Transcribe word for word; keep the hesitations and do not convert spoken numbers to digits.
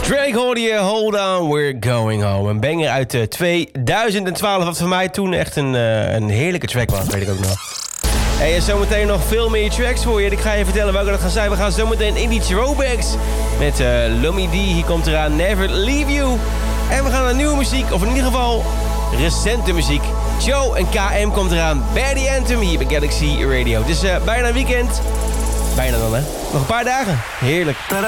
Drake hoorde je, Hold On, We're Going Home. Een banger uit uh, tweeduizend twaalf, wat voor mij toen echt een, uh, een heerlijke track was, weet ik ook nog. Hey, en zometeen nog veel meer tracks voor je. Ik ga je vertellen welke dat gaan zijn. We gaan zometeen in die throwbacks met uh, Lummy D. Hier komt eraan Never Leave You. En we gaan naar nieuwe muziek, of in ieder geval recente muziek. Joe en K M komt eraan. Bear the Anthem hier bij Galaxy Radio. Het is uh, bijna weekend. Bijna dan, hè? Nog een paar dagen. Heerlijk.